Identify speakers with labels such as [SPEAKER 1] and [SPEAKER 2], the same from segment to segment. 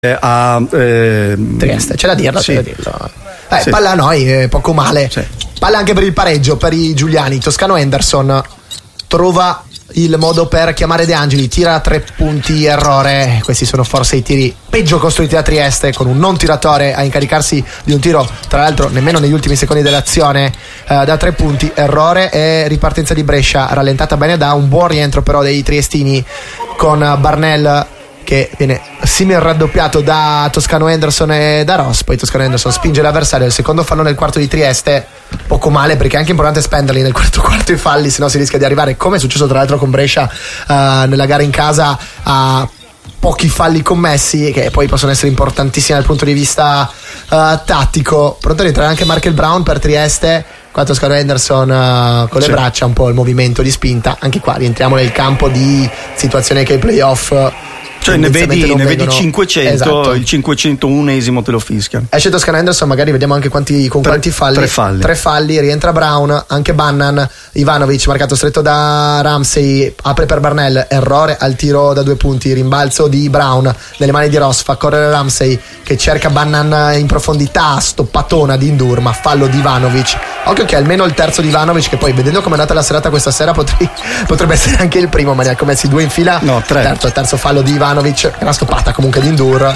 [SPEAKER 1] a
[SPEAKER 2] Trieste, c'è da dirlo,
[SPEAKER 1] sì.
[SPEAKER 2] c'è da dirlo.
[SPEAKER 1] Sì.
[SPEAKER 2] Palla a noi, poco male.
[SPEAKER 1] Sì.
[SPEAKER 2] Palla anche per il pareggio per i giuliani. Toscano Henderson trova il modo per chiamare De Angeli, tira 3 punti, errore. Questi sono forse i tiri peggio costruiti da Trieste, con un non tiratore a incaricarsi di un tiro, tra l'altro nemmeno negli ultimi secondi dell'azione, da 3 punti, errore. E ripartenza di Brescia rallentata bene da un buon rientro però dei triestini, con Barnell che viene simil raddoppiato da Toscano Henderson e da Ross. Poi Toscano Henderson spinge l'avversario, il secondo fallo nel quarto di Trieste, poco male, perché è anche importante spenderli nel quarto i falli, se no si rischia di arrivare, come è successo tra l'altro con Brescia nella gara in casa, a pochi falli commessi che poi possono essere importantissimi dal punto di vista tattico. Pronto a rientrare anche Markel Brown per Trieste. Qua Toscano Henderson con le braccia, un po' il movimento di spinta. Anche qua rientriamo nel campo di situazione che i playoff,
[SPEAKER 1] cioè ne vedi 500, esatto. Il 501esimo te lo fischia.
[SPEAKER 2] Esce Toscano Henderson, magari vediamo anche quanti falli. 3 falli, rientra Brown, anche Bannan. Ivanovic marcato stretto da Ramsey, apre per Barnell, errore al tiro da 2 punti, rimbalzo di Brown nelle mani di Ross, fa correre Ramsey che cerca Bannan in profondità, stoppatona di Indur, ma fallo di Ivanovic. Occhio che almeno il terzo di Ivanovic, che poi vedendo come è andata la serata questa sera potrebbe essere anche il primo, ma ne ha commessi 2 in fila.
[SPEAKER 1] No, 3.
[SPEAKER 2] Terzo fallo di Ivanovic, una stoppata comunque di Indur.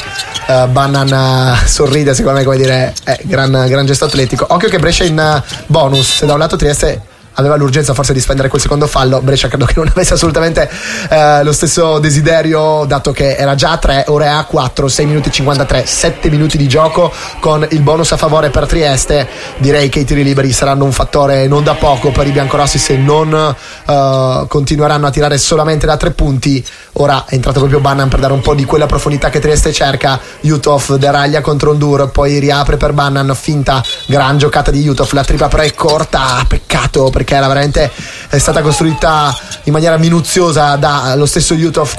[SPEAKER 2] Bannan sorride, secondo me, come dire, gran gesto atletico. Occhio che Brescia in bonus, se da un lato Trieste aveva l'urgenza forse di spendere quel secondo fallo, Brescia credo che non avesse assolutamente lo stesso desiderio, dato che era già a 3, ora è a 4, 6 minuti e 53, 7 minuti di gioco con il bonus a favore per Trieste. Direi che i tiri liberi saranno un fattore non da poco per i biancorossi, se non continueranno a tirare solamente da 3 punti. Ora è entrato proprio Bannan per dare un po' di quella profondità che Trieste cerca. Jutov deraglia contro Ndur, poi riapre per Bannan, finta, gran giocata di Jutov, la tripla però è corta, peccato, perché era veramente è stata costruita in maniera minuziosa dallo stesso Jutov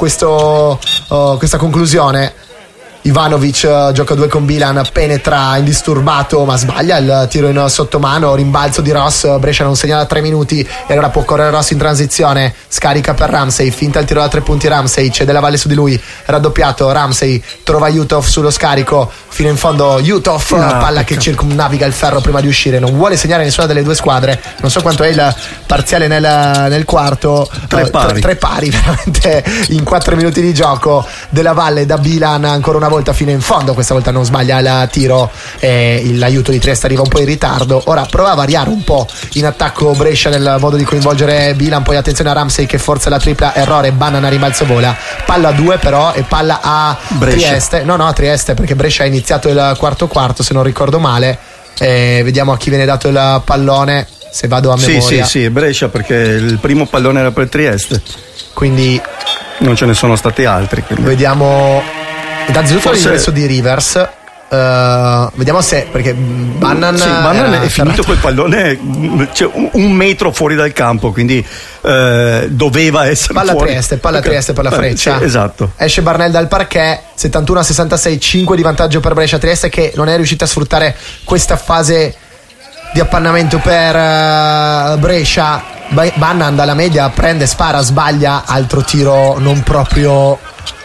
[SPEAKER 2] questa conclusione. Ivanovic gioca 2 con Bilan, penetra indisturbato ma sbaglia il tiro in sottomano, rimbalzo di Ross, Brescia non segnala 3 minuti e allora può correre Ross in transizione, scarica per Ramsey, finta il tiro da 3 punti Ramsey, cede la valle su di lui, raddoppiato Ramsey, trova Jutov sullo scarico, fino in fondo Jutov, palla che circumnaviga il ferro prima di uscire, non vuole segnare nessuna delle due squadre. Non so quanto è il parziale nel quarto, 3 pari veramente in 4 minuti di gioco. Della Valle da Bilan ancora una volta fino in fondo, questa volta non sbaglia il tiro e l'aiuto di Trieste arriva un po' in ritardo. Ora prova a variare un po' in attacco Brescia nel modo di coinvolgere Bilan, poi attenzione a Ramsey che forza la tripla, errore, Bannan a rimbalzo vola, palla a 2 però e palla a Brescia. Trieste, no a Trieste, perché Brescia ha iniziato il quarto se non ricordo male. Vediamo a chi viene dato il pallone, se vado a memoria.
[SPEAKER 1] Sì, Brescia, perché il primo pallone era per Trieste,
[SPEAKER 2] quindi
[SPEAKER 1] non ce ne sono stati altri, quindi
[SPEAKER 2] vediamo innanzitutto l'ingresso di Rivers. Vediamo se, perché Bannan
[SPEAKER 1] è finito quel pallone, cioè, un metro fuori dal campo, quindi doveva essere
[SPEAKER 2] palla
[SPEAKER 1] fuori.
[SPEAKER 2] Palla Trieste per la freccia.
[SPEAKER 1] Sì, esatto.
[SPEAKER 2] Esce Barnell dal parquet, 71-66, 5 di vantaggio per Brescia. Trieste che non è riuscita a sfruttare questa fase di appannamento per Brescia. Bannan dalla media prende, spara, sbaglia, altro tiro non proprio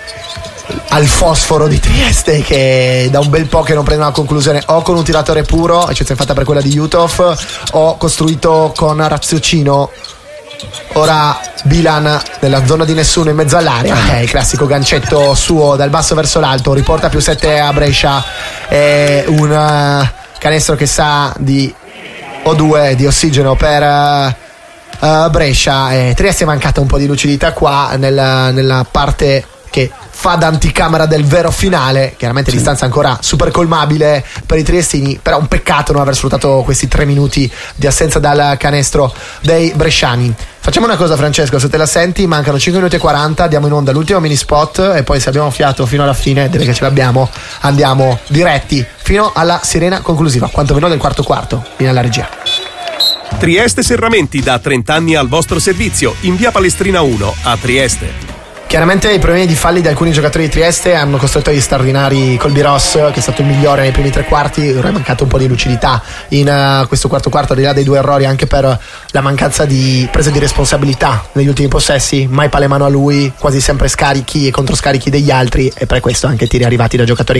[SPEAKER 2] al fosforo di Trieste, che da un bel po' che non prende una conclusione, o con un tiratore puro, eccezione fatta per quella di Jutov, o costruito con Raziocino. Ora Bilan nella zona di nessuno in mezzo all'area, il classico gancetto suo dal basso verso l'alto, riporta più 7 a Brescia, è un canestro che sa di O2, di ossigeno per Brescia. Trieste è mancata un po' di lucidità qua nella parte che fa da anticamera del vero finale, chiaramente distanza ancora super colmabile per i triestini, però un peccato non aver sfruttato questi 3 minuti di assenza dal canestro dei bresciani. Facciamo una cosa, Francesco, se te la senti, mancano 5 minuti e 40, diamo in onda l'ultimo mini spot e poi, se abbiamo fiato fino alla fine, direi che ce l'abbiamo, andiamo diretti fino alla sirena conclusiva, quantomeno del quarto, fino alla regia.
[SPEAKER 3] Trieste Serramenti, da 30 anni al vostro servizio, in via Palestrina 1 a Trieste.
[SPEAKER 2] Chiaramente i problemi di falli di alcuni giocatori di Trieste hanno costretto gli straordinari Colby-Ross, che è stato il migliore nei primi tre quarti. Ora è mancato un po' di lucidità in questo quarto quarto, al di là dei 2 errori, anche per la mancanza di presa di responsabilità negli ultimi possessi, mai palla in mano a lui, quasi sempre scarichi e controscarichi degli altri, e per questo anche tiri arrivati da giocatori